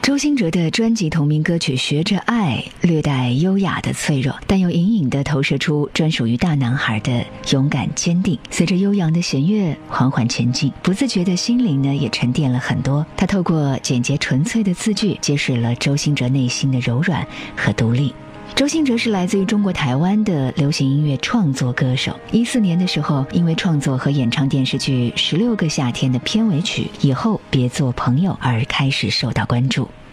周兴哲的专辑同名歌曲《学着爱》略带优雅的脆弱，但又隐隐地投射出专属于大男孩的勇敢坚定。随着悠扬的弦乐缓缓前进，不自觉的心灵呢也沉淀了很多。他透过简洁纯粹的字句，揭示了周兴哲内心的柔软和独立。周兴哲是来自于中国台湾的流行音乐创作歌手。14年的时候，因为创作和演唱电视剧《16个夏天》的片尾曲《以后别做朋友》而开始受到关注。